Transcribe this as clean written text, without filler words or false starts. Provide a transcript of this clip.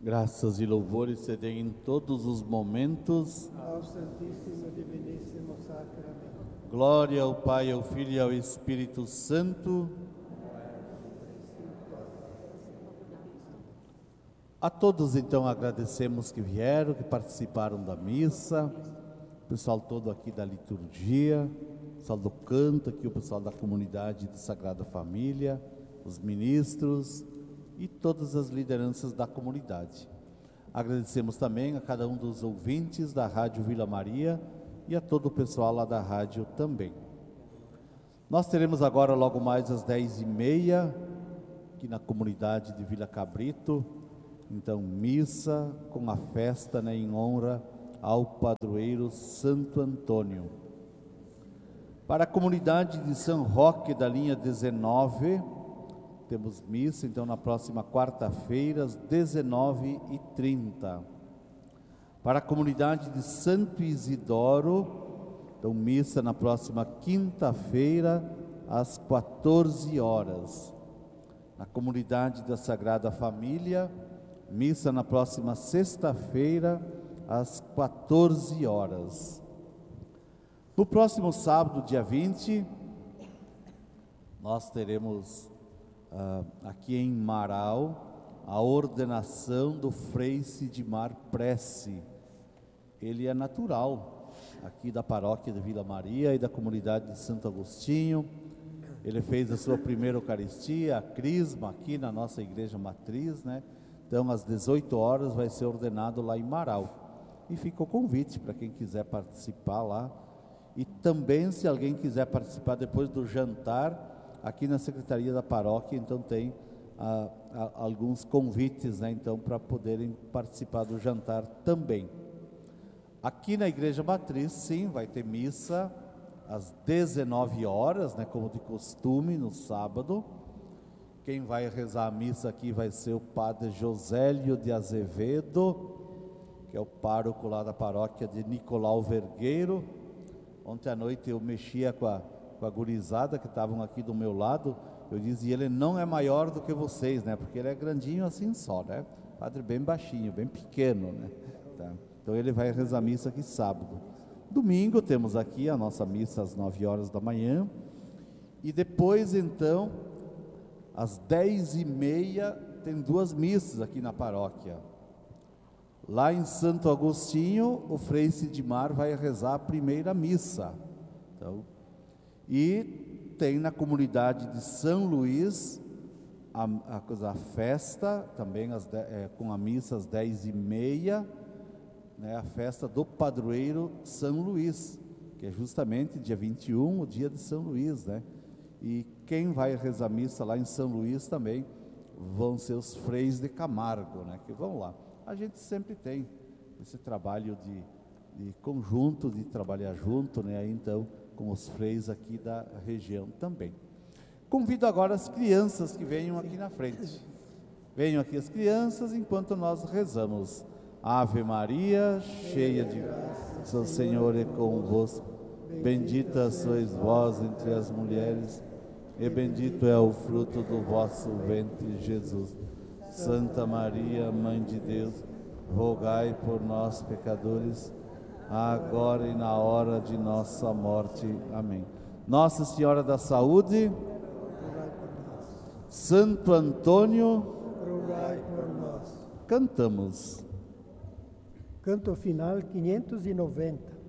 Graças e louvores se deem em todos os momentos ao Santíssimo e Diviníssimo Sacramento. Glória ao Pai, ao Filho e ao Espírito Santo. A todos, então, agradecemos que vieram, que participaram da missa, o pessoal todo aqui da liturgia, o pessoal do canto, aqui o pessoal da comunidade de Sagrada Família, os ministros e todas as lideranças da comunidade. Agradecemos também a cada um dos ouvintes da Rádio Vila Maria e a todo o pessoal lá da rádio também. Nós teremos agora, logo mais às 10h30, aqui na comunidade de Vila Cabrito, então, missa com a festa, em honra ao padroeiro Santo Antônio. Para a comunidade de São Roque, da linha 19, temos missa, então, na próxima quarta-feira, às 19h30. Para a comunidade de Santo Isidoro, então, missa na próxima quinta-feira, às 14 horas. Na comunidade da Sagrada Família, missa na próxima sexta-feira, às 14 horas. No próximo sábado, dia 20, nós teremos aqui em Marau a ordenação do Frei Sidmar Prece. Ele é natural aqui da paróquia de Vila Maria e da comunidade de Santo Agostinho. Ele fez a sua primeira Eucaristia, a Crisma, aqui na nossa igreja matriz, né? Então, às 18 horas vai ser ordenado lá em Marau. E fica o convite para quem quiser participar lá. E também, se alguém quiser participar depois do jantar, aqui na Secretaria da Paróquia, então tem alguns convites, né, então, para poderem participar do jantar também. Aqui na Igreja Matriz, sim, vai ter missa às 19 horas, né, como de costume, no sábado. Quem vai rezar a missa aqui vai ser o padre Josélio de Azevedo, que é o pároco lá da paróquia de Nicolau Vergueiro. Ontem à noite eu mexia com a gurizada que estavam aqui do meu lado. Eu dizia, ele não é maior do que vocês, né? Porque ele é grandinho assim só, né? Padre bem baixinho, bem pequeno, né? Tá. Então ele vai rezar a missa aqui sábado. Domingo temos aqui a nossa missa às 9 horas da manhã. E depois, então, às 10h30, tem 2 missas aqui na paróquia. Lá em Santo Agostinho, o Frei Sidmar vai rezar a primeira missa. Então, e tem na comunidade de São Luís a festa, também com a missa às 10h30, né, a festa do padroeiro São Luís, que é justamente dia 21, o dia de São Luís, né? E quem vai rezar missa lá em São Luís também vão ser os freis de Camargo, né, que vão lá. A gente sempre tem esse trabalho de conjunto, de trabalhar junto, né, então, com os freis aqui da região também. Convido agora as crianças que venham aqui na frente. Venham aqui as crianças enquanto nós rezamos. Ave Maria, cheia de graça, o Senhor é convosco. Bendita sois vós entre as mulheres, e bendito é o fruto do vosso ventre, Jesus. Santa Maria, Mãe de Deus, rogai por nós, pecadores, agora e na hora de nossa morte. Amém. Nossa Senhora da Saúde, Santo Antônio, rogai por nós. Cantamos. Canto final 590.